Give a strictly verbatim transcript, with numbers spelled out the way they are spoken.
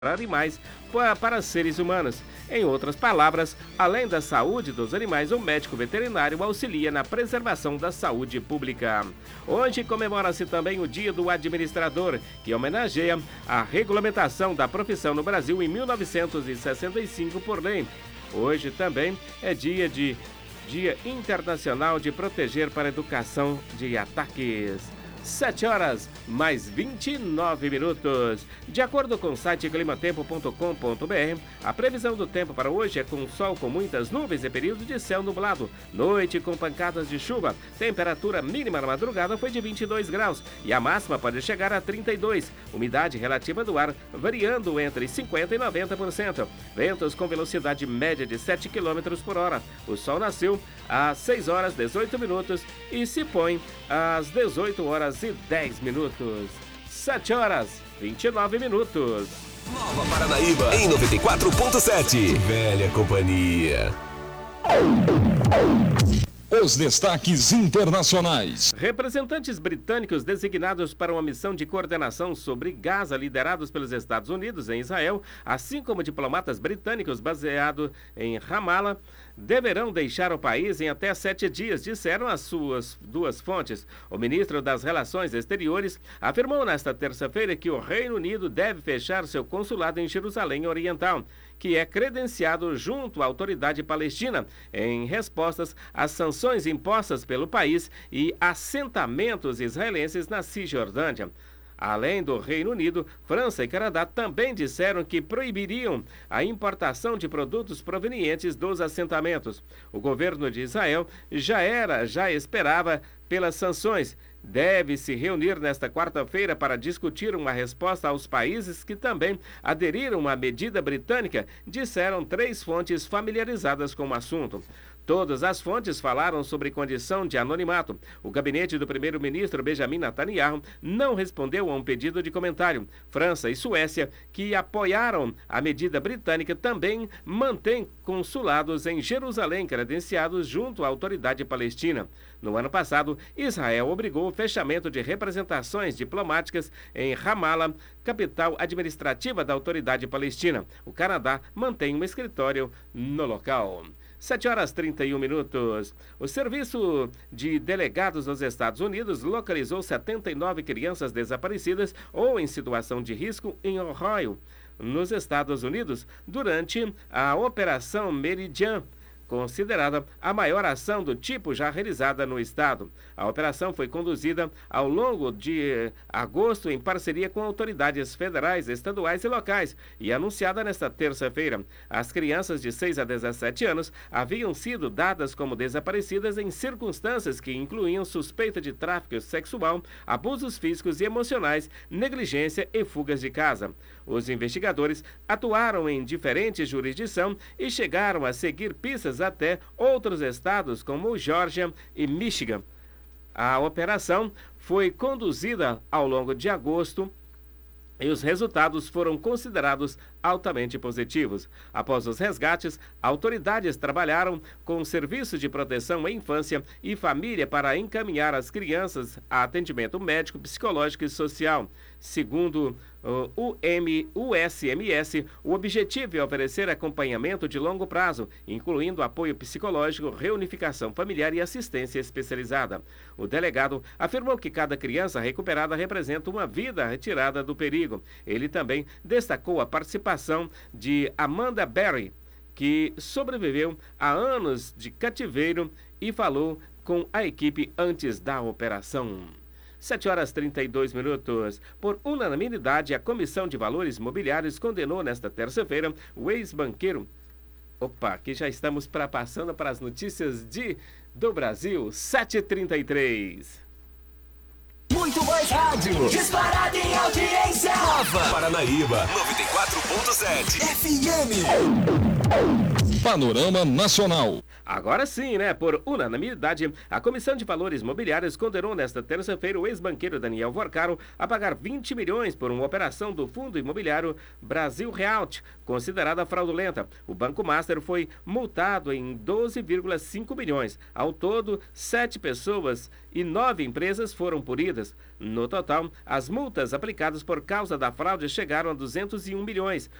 animais para seres humanos. Em outras palavras, além da saúde dos animais, o médico veterinário auxilia na preservação da saúde pública. Hoje comemora-se também o Dia do Administrador, que homenageia a regulamentação da profissão no Brasil em mil novecentos e sessenta e cinco por lei. Hoje também é dia de Dia Internacional de Proteger para a Educação de Ataques. sete horas, mais vinte e nove minutos. De acordo com o site climatempo ponto com ponto br, a previsão do tempo para hoje é com sol com muitas nuvens e período de céu nublado. Noite com pancadas de chuva. Temperatura mínima na madrugada foi de vinte e dois graus e a máxima pode chegar a trinta e dois. Umidade relativa do ar variando entre cinquenta por cento e noventa por cento. Ventos com velocidade média de sete quilômetros por hora. O sol nasceu às seis horas e dezoito minutos e se põe às dezoito horas e dez minutos. sete horas e vinte e nove minutos. Nova Paranaíba em noventa e quatro ponto sete. Velha companhia. Os destaques internacionais. Representantes britânicos designados para uma missão de coordenação sobre Gaza, liderados pelos Estados Unidos em Israel, assim como diplomatas britânicos baseados em Ramallah, deverão deixar o país em até sete dias, disseram as suas duas fontes. O ministro das Relações Exteriores afirmou nesta terça-feira que o Reino Unido deve fechar seu consulado em Jerusalém Oriental, que é credenciado junto à autoridade palestina, em respostas às sanções impostas pelo país e assentamentos israelenses na Cisjordânia. Além do Reino Unido, França e Canadá também disseram que proibiriam a importação de produtos provenientes dos assentamentos. O governo de Israel já era, já esperava pelas sanções. Deve se reunir nesta quarta-feira para discutir uma resposta aos países que também aderiram à medida britânica, disseram três fontes familiarizadas com o assunto. Todas as fontes falaram sobre condição de anonimato. O gabinete do primeiro-ministro Benjamin Netanyahu não respondeu a um pedido de comentário. França e Suécia, que apoiaram a medida britânica, também mantêm consulados em Jerusalém credenciados junto à autoridade palestina. No ano passado, Israel obrigou o fechamento de representações diplomáticas em Ramallah, capital administrativa da autoridade palestina. O Canadá mantém um escritório no local. sete horas e trinta e um minutos. O Serviço de Delegados dos Estados Unidos localizou setenta e nove crianças desaparecidas ou em situação de risco em Ohio, nos Estados Unidos, durante a Operação Meridian, considerada a maior ação do tipo já realizada no estado. A operação foi conduzida ao longo de agosto em parceria com autoridades federais, estaduais e locais e anunciada nesta terça-feira. As crianças de seis a dezessete anos haviam sido dadas como desaparecidas em circunstâncias que incluíam suspeita de tráfico sexual, abusos físicos e emocionais, negligência e fugas de casa. Os investigadores atuaram em diferentes jurisdições e chegaram a seguir pistas até outros estados como Geórgia e Michigan. A operação foi conduzida ao longo de agosto e os resultados foram considerados altamente positivos. Após os resgates, autoridades trabalharam com o Serviço de Proteção à Infância e Família para encaminhar as crianças a atendimento médico, psicológico e social. Segundo o U S M S, o objetivo é oferecer acompanhamento de longo prazo, incluindo apoio psicológico, reunificação familiar e assistência especializada. O delegado afirmou que cada criança recuperada representa uma vida retirada do perigo. Ele também destacou a participação de Amanda Berry, que sobreviveu a anos de cativeiro e falou com a equipe antes da operação. sete horas e trinta e dois minutos. Por unanimidade, a Comissão de Valores Mobiliários condenou nesta terça-feira o ex-banqueiro. Opa, aqui já estamos pra, passando para as notícias de, do Brasil, sete e trinta e três. Muito mais rádio. Disparada em audiência. Nova Paranaíba, noventa e quatro ponto sete. F M. Panorama Nacional. Agora sim, né? Por unanimidade, a Comissão de Valores Mobiliários condenou nesta terça-feira o ex-banqueiro Daniel Vorcaro a pagar vinte milhões por uma operação do Fundo Imobiliário Brasil Realty, considerada fraudulenta. O Banco Master foi multado em doze vírgula cinco milhões. Ao todo, sete pessoas e nove empresas foram punidas. No total, as multas aplicadas por causa da fraude chegaram a duzentos e um milhões,